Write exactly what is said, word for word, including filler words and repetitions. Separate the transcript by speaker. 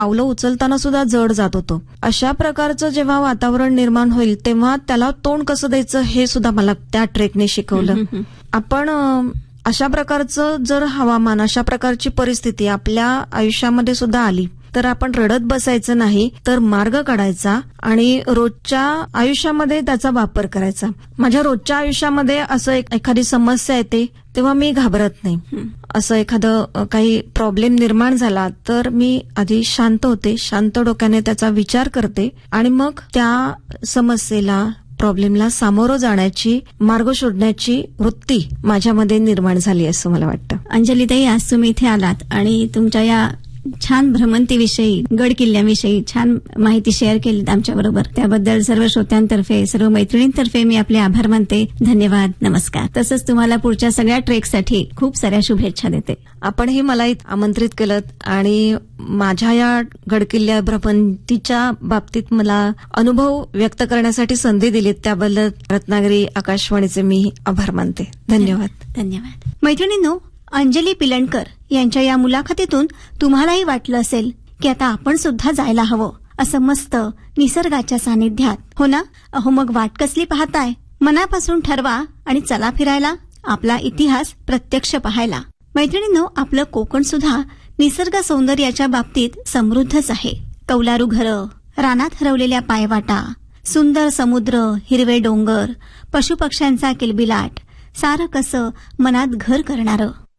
Speaker 1: पावलं उचलताना सुद्धा जड जात होतं. अशा प्रकारचं जेव्हा वातावरण निर्माण होईल तेव्हा त्याला तोंड कसं द्यायचं हे सुद्धा मला त्या ट्रेकने शिकवलं. आपण अशा प्रकारचं जर हवामान, अशा प्रकारची परिस्थिती आपल्या आयुष्यामध्ये सुद्धा आली तर आपण रडत बसायचं नाही, तर मार्ग काढायचा आणि रोजच्या आयुष्यामध्ये त्याचा वापर करायचा. माझ्या रोजच्या आयुष्यामध्ये असं एक एखादी समस्या येते तेव्हा मी घाबरत नाही. असं एखादं काही प्रॉब्लेम निर्माण झाला तर मी आधी शांत होते, शांत डोक्याने त्याचा विचार करते आणि मग त्या समस्येला, प्रॉब्लेमला सामोरं जाण्याची, मार्ग शोधण्याची वृत्ती माझ्यामध्ये निर्माण झाली असं मला वाटतं.
Speaker 2: अंजलीताई, आज तुम्ही इथे आलात आणि तुमच्या या छान भ्रमंतीविषयी, गड किल्ल्याविषयी छान माहिती शेअर केली आमच्याबरोबर. त्याबद्दल सर्व श्रोत्यांतर्फे, सर्व मैत्रिणींतर्फे मी आपले आभार मानते. धन्यवाद, नमस्कार. तसंच तुम्हाला पुढच्या सगळ्या ट्रेकसाठी खूप साऱ्या शुभेच्छा देते.
Speaker 1: आपणही मला आमंत्रित केलं आणि माझ्या या गडकिल्ल्या भ्रमंतीच्या बाबतीत मला अनुभव व्यक्त करण्यासाठी संधी दिली, त्याबद्दल रत्नागिरी आकाशवाणीचे मी आभार मानते. धन्यवाद.
Speaker 2: धन्यवाद. मैत्रिणींनो, अंजली पिलणकर यांच्या या मुलाखतीतून तुम्हालाही वाटलं असेल की आता आपण सुद्धा जायला हवं असं मस्त निसर्गाच्या सानिध्यात. हो ना? अहो मग वाट कसली पाहताय? मनापासून ठरवा आणि चला फिरायला, आपला इतिहास प्रत्यक्ष पाहायला. मैत्रिणींनो, आपलं कोकण सुद्धा निसर्ग सौंदर्याच्या बाबतीत समृद्धच आहे. कौलारू घरं, रानात हरवलेल्या पायवाटा, सुंदर समुद्र, हिरवे डोंगर, पशुपक्ष्यांचा किलबिलाट, सारं कसं मनात घर करणारं.